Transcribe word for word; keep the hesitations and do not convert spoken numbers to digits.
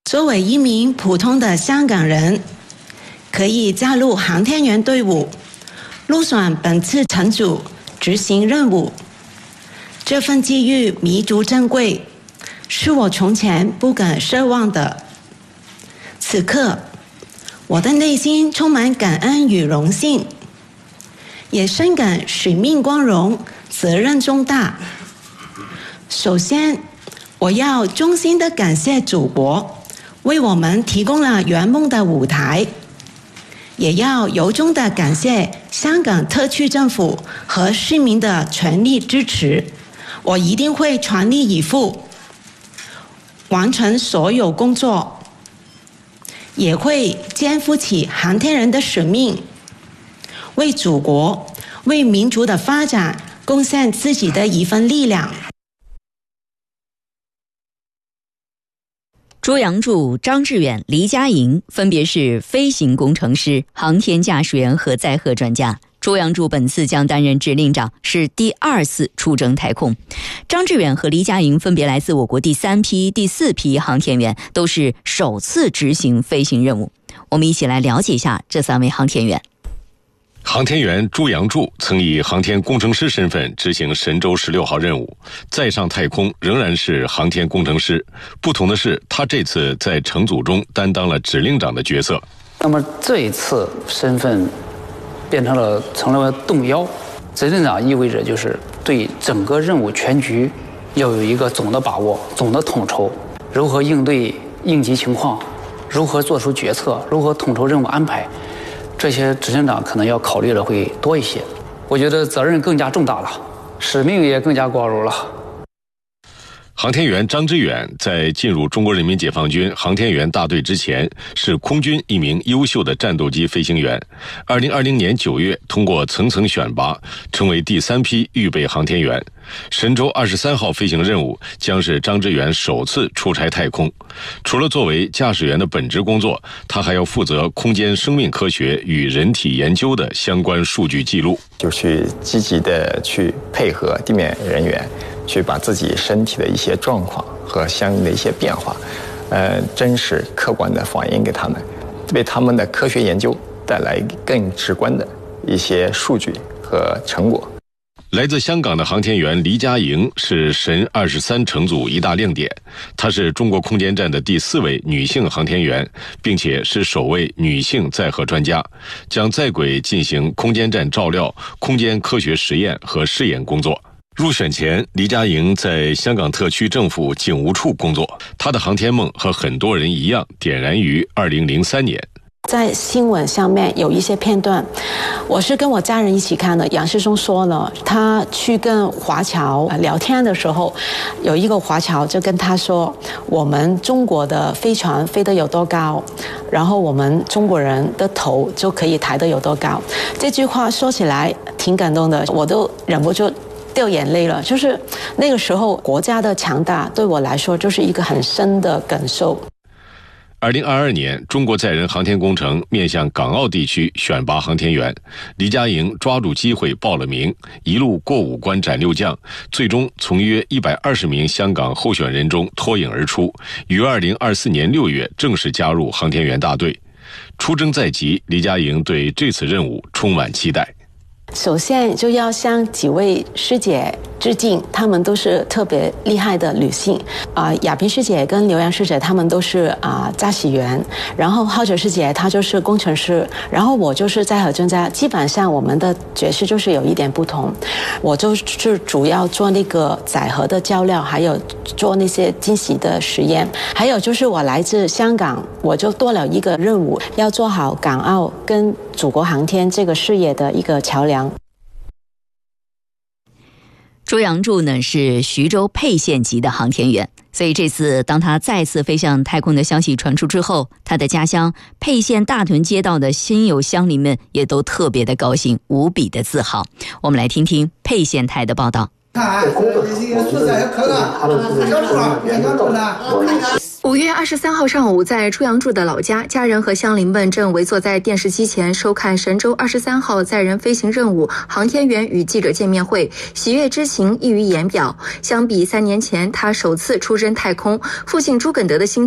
作为一名普通的香港人，可以加入航天员队伍，入选本次乘组执行任务。这份机遇弥足珍贵，是我从前不敢奢望的。此刻，我的内心充满感恩与荣幸，也深感使命光荣，责任重大。首先，我要衷心的感谢祖国为我们提供了圆梦的舞台，也要由衷的感谢香港特区政府和市民的全力支持。我一定会全力以赴，完成所有工作，也会肩负起航天人的使命，为祖国、为民族的发展贡献自己的一份力量。 朱杨柱、张志远、黎佳莹分别是飞行工程师、航天驾驶员和载荷专家。朱杨柱本次将担任指令长，是第二次出征太空。张志远和黎佳莹分别来自我国第三批、第四批航天员，都是首次执行飞行任务。我们一起来了解一下这三位航天员。 航天员朱杨柱曾以航天工程师身份执行神舟十六号任务，再上太空仍然是航天工程师。不同的是，他这次在乘组中担当了指令长的角色。 那么这一次身份变成了成了动幺，指令长意味着就是对整个任务全局要有一个总的把握、总的统筹，如何应对应急情况，如何做出决策，如何统筹任务安排。这些指令长可能要考虑的会多一些，我觉得责任更加重大了，使命也更加光荣了。 航天员张之远在进入中国人民解放军航天员大队之前，是空军一名优秀的战斗机飞行员。二零二零年九月，通过层层选拔，成为第三批预备航天员。神舟二十三号飞行任务将是张之远首次出差太空。除了作为驾驶员的本职工作，他还要负责空间生命科学与人体研究的相关数据记录， 就去积极的去配合地面人员，去把自己身体的一些状况和相应的一些变化，呃，真实客观的反映给他们，为他们的科学研究带来更直观的一些数据和成果。 来自香港的航天员黎佳莹是神二十三乘组一大亮点，她是中国空间站的第四位女性航天员，并且是首位女性载荷专家，将在轨进行空间站照料、空间科学实验和试验工作。入选前，黎佳莹在香港特区政府警务处工作，她的航天梦和很多人一样，点燃于二零零三年。 在新闻上面有一些片段，我是跟我家人一起看的。杨世忠说了，他去跟华侨聊天的时候，有一个华侨就跟他说，我们中国的飞船飞得有多高，然后我们中国人的头就可以抬得有多高。这句话说起来挺感动的，我都忍不住掉眼泪了。就是那个时候国家的强大对我来说就是一个很深的感受。 二零二二年，中国载人航天工程面向港澳地区选拔航天员，黎佳莹抓住机会报了名，一路过五关斩六将，最终从约一百二十名香港候选人中脱颖而出，于二零二四年六月正式加入航天员大队。出征在即，黎佳莹对这次任务充满期待。 首先就要向几位师姐致敬，她们都是特别厉害的女性啊、呃，亚萍师姐跟刘洋师姐她们都是啊、呃、驾驶员，然后浩哲师姐她就是工程师，然后我就是载荷专家。基本上我们的角色就是有一点不同，我就是主要做那个载荷的照料，还有做那些惊喜的实验，还有就是我来自香港，我就多了一个任务，要做好港澳跟祖国航天这个事业的一个桥梁。 朱杨柱呢是徐州沛县级的航天员，所以这次当他再次飞向太空的消息传出之后，他的家乡沛县大屯街道的亲友乡邻们也都特别的高兴，无比的自豪。我们来听听沛县台的报道。 五月二十三号上午，在朱杨柱的老家，家人和乡邻们正围坐在电视机前收看神舟二十三号载人飞行任务航天员与记者见面会，喜悦之情溢于言表。相比三年前他首次出征太空，父亲朱耿德的心